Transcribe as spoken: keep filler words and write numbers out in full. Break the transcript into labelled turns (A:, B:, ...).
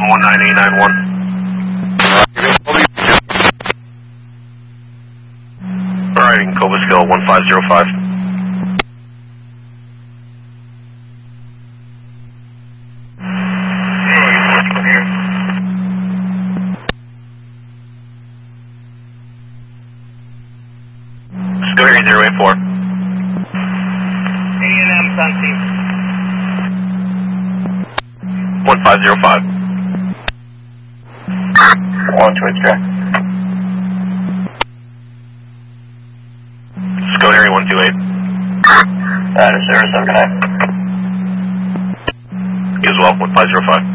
A: one nine eight nine one. Arriving Cobusville one five zero five. Still hearing zero eight four.
B: A and M Sunseat.
A: one five zero five.
C: One to its track.
A: Still hearing one two eight.
C: That is zero seven nine.
A: You as well, one five zero five.